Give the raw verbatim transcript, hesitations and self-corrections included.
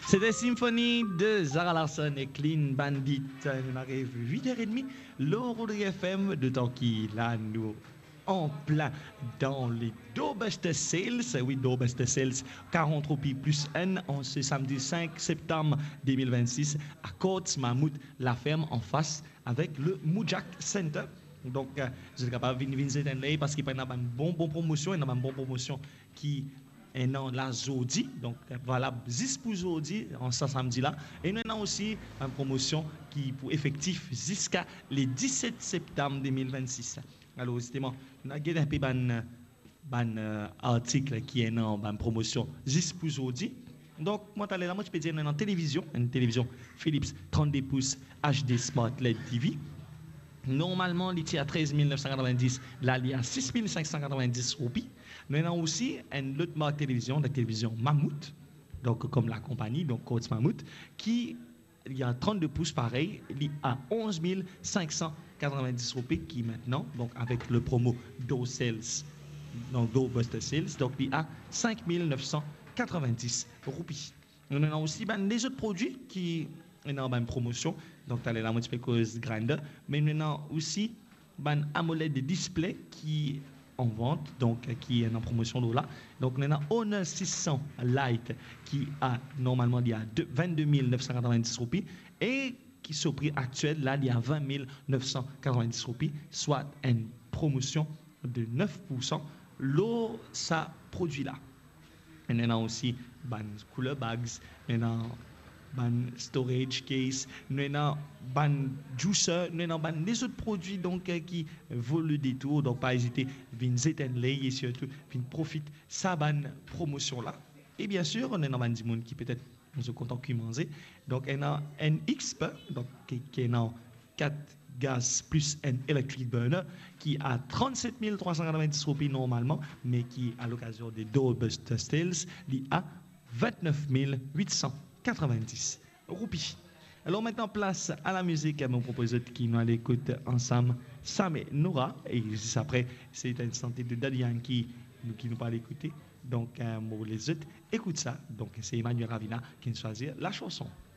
C'était Symphonie de Zara Larsson et Clean Bandit. On arrive huit heures trente, l'Eurodegré F M, de temps qu'il a nous en plein dans les deux best sales. Oui, deux best sales, quarante roupies plus un en ce samedi cinq septembre deux mille vingt-six à Côte Mammouth, la ferme en face avec le Moujak Center. Donc, euh, vous êtes capable de venir visiter parce qu'il y a une bonne, bonne promotion, il y a une bonne promotion qui est dans la Zodi. Donc, voilà, juste pour Zodi, en ce samedi-là. Et nous avons aussi une promotion qui est pour effectif jusqu'à le dix-sept septembre deux mille vingt-six. Alors, justement, nous avons un peu un article qui est dans une promotion juste pour Zodi. Donc, moi, je moi, je peux dire dans la télévision, une télévision Philips trente-deux pouces H D Smart L E D T V. Normalement, il est à treize mille neuf cent quatre-vingt-dix, là, il est à six mille cinq cent quatre-vingt-dix roupies. Nous avons aussi une autre marque de télévision, la télévision Mammouth, donc comme la compagnie, donc Côte Mammouth, qui il y a trente-deux pouces pareil, il est à onze mille cinq cent quatre-vingt-dix roupies, qui maintenant, donc avec le promo Do Sales, donc Do Buster Sales, donc il est à cinq mille neuf cent quatre-vingt-dix roupies. Nous avons aussi ben, les autres produits qui sont dans une promotion. Donc, tu as la multiple-cause grinder. Mais nous avons aussi un AMOLED de display qui est en vente, donc qui est en promotion là. Donc, nous avons Honor six cents Lite qui a normalement il y a vingt-deux mille neuf cent quatre-vingt-dix roupies et qui, sur prix actuel, là, il y a vingt mille neuf cent quatre-vingt-dix roupies, soit une promotion de neuf pour cent. L'eau, ça produit là. Et nous avons aussi ban cooler bags, nous avons ban storage case, nous avons ban juicer, nous avons ban les autres produits donc euh, qui vaut le détour. Donc pas hésiter, venez éteindre et surtout venez profiter sa ban promotion là. Et bien sûr, on est dans ban du monde qui peut-être nous se content qui manger. Donc on a un X P, donc qui, qui est dans quatre gaz plus un electric burner qui a trente-sept mille trois cent quatre-vingt-dix roupies normalement, mais qui à l'occasion des deux Buster Sales, il a vingt-neuf mille huit cent quatre-vingt-dix roupies. Alors maintenant, place à la musique à mon proposeur qui nous l'écoute ensemble, Sam et Nora. Et juste après, c'est une santé de Daddy Yankee qui nous parle écouter. Donc, euh, les autres, écoute ça. Donc, c'est Emmanuel Ravina qui nous choisit la chanson.